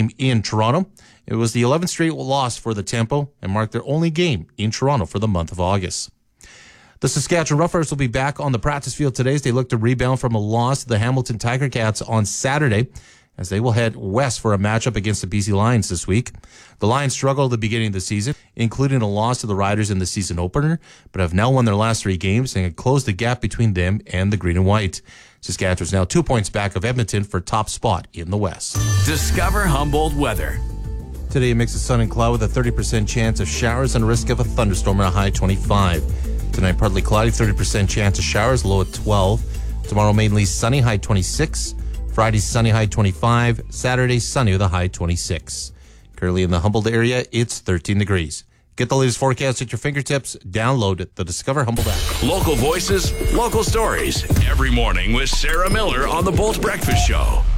game in Toronto. It was the 11th straight loss for the Tempo and marked their only game in Toronto for the month of August. The Saskatchewan Roughriders will be back on the practice field today as they look to rebound from a loss to the Hamilton Tiger Cats on Saturday, as they will head west for a matchup against the BC Lions this week. The Lions struggled at the beginning of the season, including a loss to the Riders in the season opener, but have now won their last 3 games and have closed the gap between them and the Green and White. Saskatchewan is now 2 points back of Edmonton for top spot in the West. Discover Humboldt weather. Today, a mix of sun and cloud with a 30% chance of showers and a risk of a thunderstorm at a high 25. Tonight, partly cloudy, 30% chance of showers, low at 12. Tomorrow, mainly sunny, high 26. Friday, sunny, high 25. Saturday, sunny with a high 26. Currently in the Humboldt area, it's 13 degrees. Get the latest forecast at your fingertips. Download the Discover Humboldt app. Local voices, local stories. Every morning with Sarah Miller on the Bolt Breakfast Show.